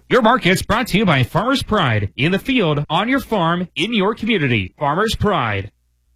Your market's brought to you by Farmers Pride. In the field, on your farm, in your community. Farmers Pride.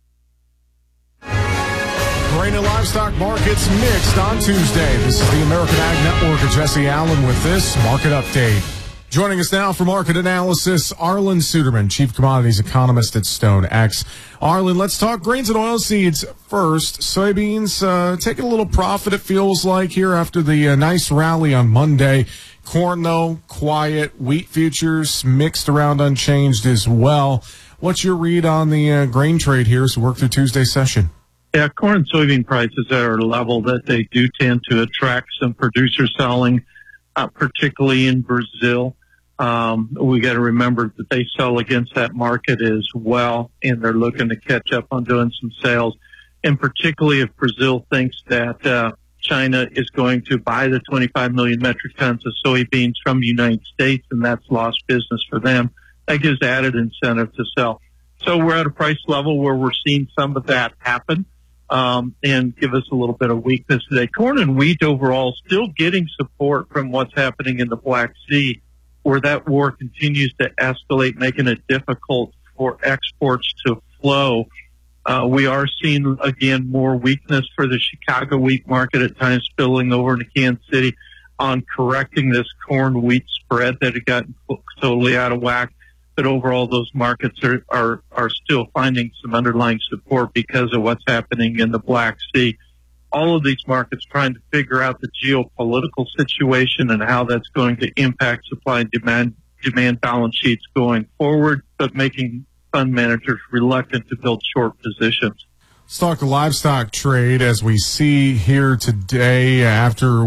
Grain and livestock markets mixed on Tuesday. This is the American Ag Network. Jesse Allen with this market update. Joining us now for market analysis, Arlan Suderman, Chief Commodities Economist at StoneX. Arlan, let's talk grains and oilseeds first. Soybeans taking a little profit, it feels like, here after the nice rally on Monday. Corn, though, quiet. Wheat futures mixed around unchanged as well. What's your read on the grain trade here as we work through Tuesday's session? Yeah, corn and soybean prices are at a level that they do tend to attract some producer selling, particularly in Brazil. We got to remember that they sell against that market as well, and they're looking to catch up on doing some sales. And particularly if Brazil thinks that China is going to buy the 25 million metric tons of soybeans from the United States, and that's lost business for them, that gives added incentive to sell. So we're at a price level where we're seeing some of that happen, and give us a little bit of weakness today. Corn and wheat overall still getting support from what's happening in the Black Sea, where that war continues to escalate, making it difficult for exports to flow. We are seeing, again, more weakness for the Chicago wheat market at times spilling over into Kansas City on correcting this corn-wheat spread that had gotten totally out of whack. But overall, those markets are still finding some underlying support because of what's happening in the Black Sea. All of these markets trying to figure out the geopolitical situation and how that's going to impact supply and demand balance sheets going forward, but making fund managers reluctant to build short positions. Let's talk the livestock trade as we see here today after